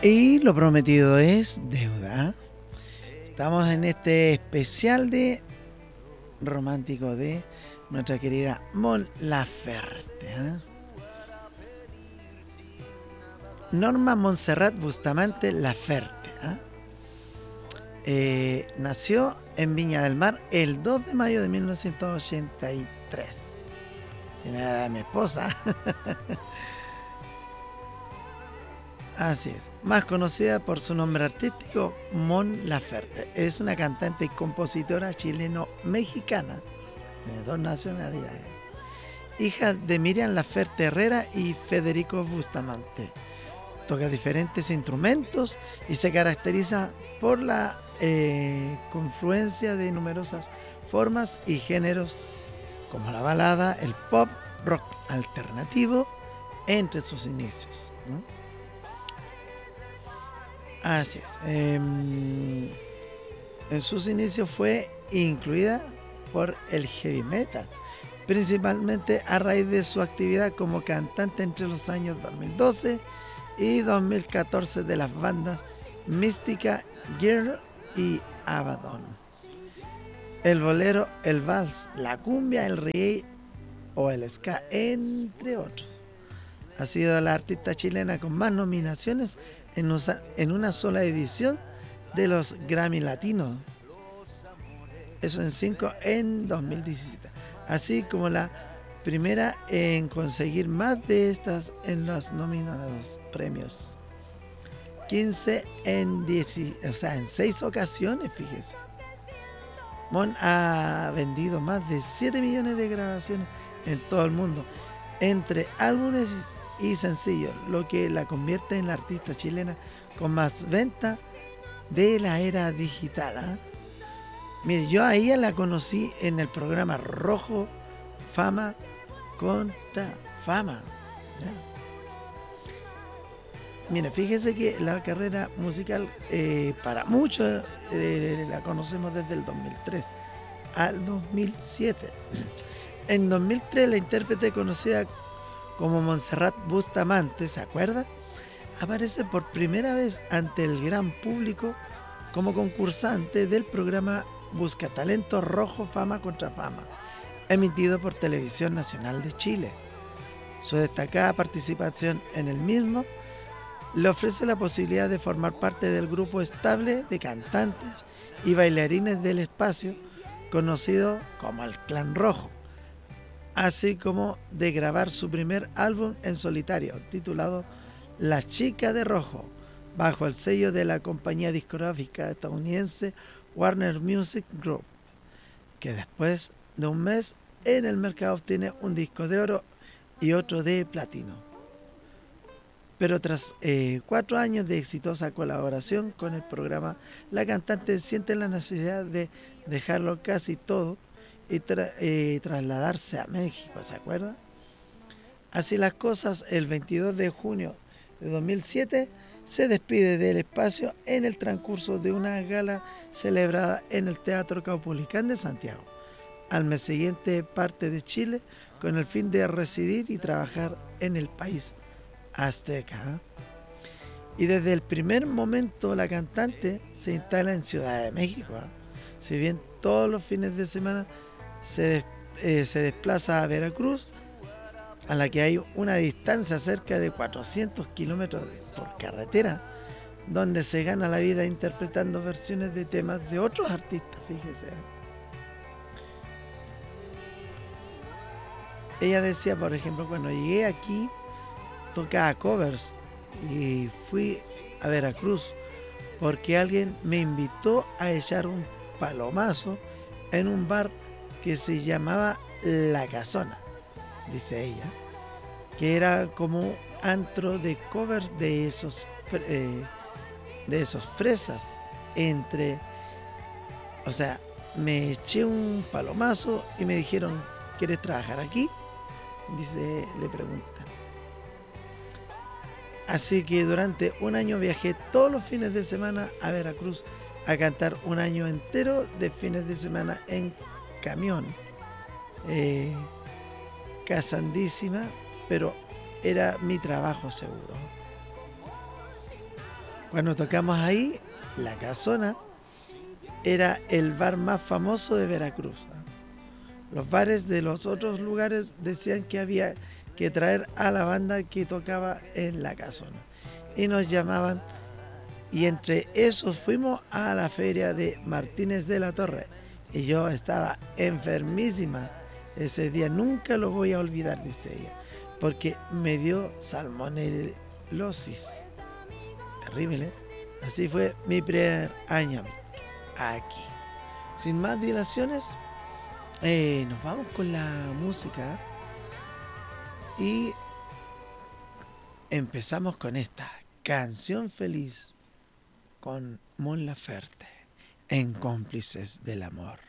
Y lo prometido es deuda. Estamos en este especial de romántico de nuestra querida Mon Laferte. Norma Montserrat Bustamante Laferte. Nació en Viña del Mar el 2 de mayo de 1983. Tiene la edad de mi esposa. Así es. Más conocida por su nombre artístico, Mon Laferte. Es una cantante y compositora chileno-mexicana. Tiene dos nacionalidades. Hija de Miriam Laferte Herrera y Federico Bustamante. Toca diferentes instrumentos y se caracteriza por la confluencia de numerosas formas y géneros como la balada, el pop, rock alternativo, entre sus inicios, ¿no? Así es. En sus inicios fue incluida por el heavy metal, principalmente a raíz de su actividad como cantante entre los años 2012 y 2014 de las bandas Mística, Girl y Abaddon. El bolero, el vals, la cumbia, el reggae o el ska, entre otros. Ha sido la artista chilena con más nominaciones en una sola edición de los Grammy Latinos. Eso en 5 en 2017. Así como la primera en conseguir más de estas en los nominados premios. 15 en 6 ocasiones, fíjese. Mon ha vendido más de 7 millones de grabaciones en todo el mundo, entre álbumes y sencillos, lo que la convierte en la artista chilena con más venta de la era digital. Mire, yo a ella la conocí en el programa Rojo Fama contra Fama. ¿Ya? Mire, fíjese que la carrera musical para muchos la conocemos desde el 2003 al 2007. En 2003 la intérprete conocida como Montserrat Bustamante, ¿se acuerda? Aparece por primera vez ante el gran público como concursante del programa Buscatalento Rojo Fama contra Fama, emitido por Televisión Nacional de Chile. Su destacada participación en el mismo le ofrece la posibilidad de formar parte del grupo estable de cantantes y bailarines del espacio, conocido como el Clan Rojo, así como de grabar su primer álbum en solitario, titulado La Chica de Rojo, bajo el sello de la compañía discográfica estadounidense Warner Music Group, que después de un mes en el mercado obtiene un disco de oro y otro de platino. Pero tras 4 años de exitosa colaboración con el programa, la cantante siente la necesidad de dejarlo casi todo y trasladarse a México, ¿se acuerda? Así las cosas, el 22 de junio de 2007 se despide del espacio en el transcurso de una gala celebrada en el Teatro Caupolicán de Santiago. Al mes siguiente parte de Chile con el fin de residir y trabajar en el país azteca. Y desde el primer momento la cantante se instala en Ciudad de México. Si bien todos los fines de semana se desplaza a Veracruz, a la que hay una distancia cerca de 400 kilómetros por carretera, donde se gana la vida interpretando versiones de temas de otros artistas, fíjese. Ella decía, por ejemplo, cuando llegué aquí tocaba covers y fui a Veracruz porque alguien me invitó a echar un palomazo en un bar que se llamaba La Casona, dice ella, que era como antro de covers de esos fresas. O sea, me eché un palomazo y me dijeron, ¿quieres trabajar aquí? Dice, le preguntan. Así que durante un año viajé todos los fines de semana a Veracruz a cantar un año entero de fines de semana en camión. Casandísima, pero era mi trabajo seguro. Cuando tocamos ahí, La Casona era el bar más famoso de Veracruz. Los bares de los otros lugares decían que había que traer a la banda que tocaba en La Casona. Y nos llamaban, y entre esos fuimos a la feria de Martínez de la Torre. Y yo estaba enfermísima. Ese día nunca lo voy a olvidar, dice ella, porque me dio salmonelosis. Terrible, ¿eh? Así fue mi primer año aquí. Sin más dilaciones, nos vamos con la música y empezamos con esta canción feliz con Mon Laferte en Cómplices del Amor.